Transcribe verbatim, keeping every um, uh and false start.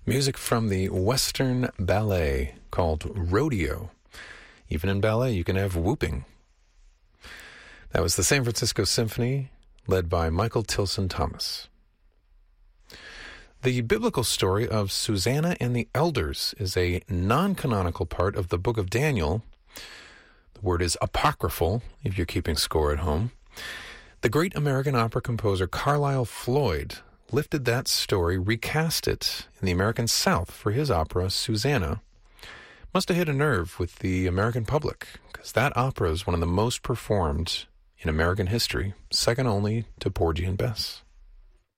Music from the Western Ballet called Rodeo. Even in ballet, you can have whooping. That was the San Francisco Symphony, led by Michael Tilson Thomas. The biblical story of Susanna and the Elders is a non-canonical part of the Book of Daniel. The word is apocryphal, if you're keeping score at home. The great American opera composer Carlisle Floyd lifted that story, recast it in the American South for his opera, Susanna. Must have hit a nerve with the American public, because that opera is one of the most performed in American history, second only to Porgy and Bess.